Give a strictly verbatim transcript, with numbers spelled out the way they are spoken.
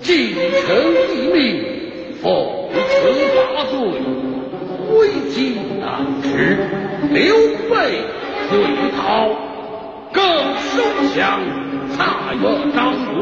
继承一命，否此大罪，归荆难止。刘备对讨，更收降蔡和张鲁。